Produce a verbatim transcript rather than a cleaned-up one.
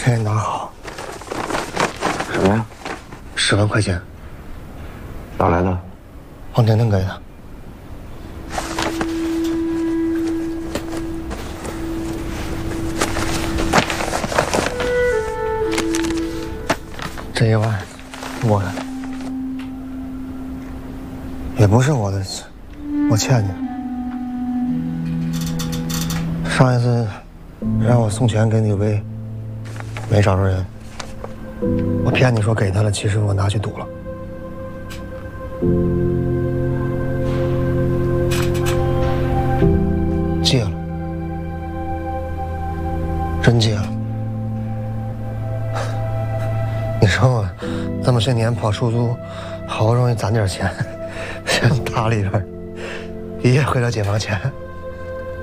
钱给你拿好。 什么呀？ 十万块钱。 哪来的？ 王婷婷给的。这一万，我的。也不是我的，我欠你。上一次让我送钱给李薇，没找着人。我骗你说给他了，其实我拿去赌了。戒了，真戒了。你说我这么些年跑出租，好不容易攒点钱，先搭里边，一夜亏了解放前。